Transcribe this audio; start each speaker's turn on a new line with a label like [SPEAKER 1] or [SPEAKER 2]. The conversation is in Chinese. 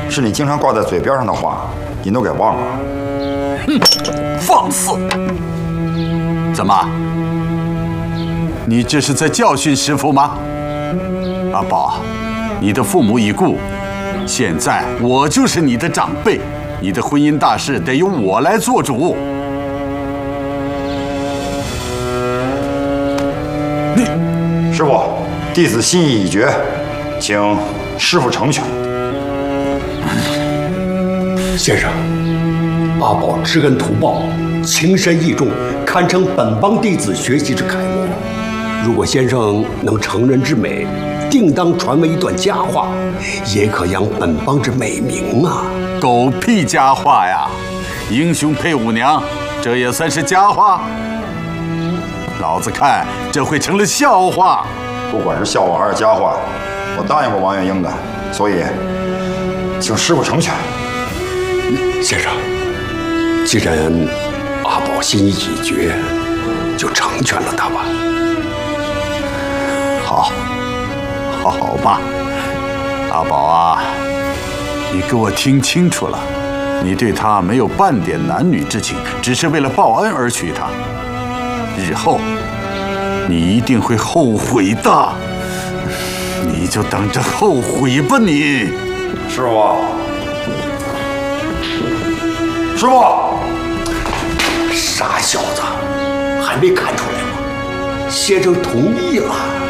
[SPEAKER 1] 是你经常挂在嘴边上的话，你都给忘了。
[SPEAKER 2] 哼，放肆！怎么？你这是在教训师傅吗？阿宝，你的父母已故，现在我就是你的长辈，你的婚姻大事得由我来做主。
[SPEAKER 1] 师傅，弟子心意已决，请师傅成全。
[SPEAKER 3] 先生，阿宝知恩图报，情深义重，堪称本帮弟子学习之楷模。如果先生能成人之美，定当传为一段佳话，也可扬本帮之美名啊！
[SPEAKER 2] 狗屁佳话呀！英雄配舞娘，这也算是佳话？老子看这会成了笑话。
[SPEAKER 1] 不管是笑话还是佳话，我答应过王月英的，所以请师傅成全。
[SPEAKER 3] 先生，既然阿宝心意已决，就成全了他吧。
[SPEAKER 2] 好，好吧，阿宝啊，你给我听清楚了，你对他没有半点男女之情，只是为了报恩而娶她。日后你一定会后悔的，你就等着后悔吧你！
[SPEAKER 1] 师傅，师傅，
[SPEAKER 3] 傻小子，还没看出来吗？先生同意了。